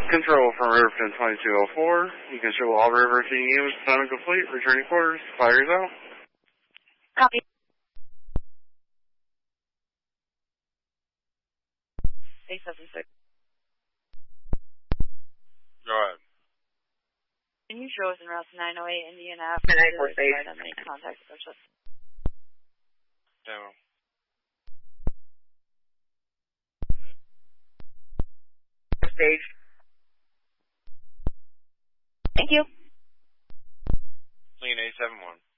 Control from Riverton 2204. You can show all Riverton units. Time complete. Returning quarters. Fires out. Copy. A76. Go ahead. Can you show us in route 908 Indianapolis? 948. Make contact with us. Demo. Stage. Thank you. Lean A71.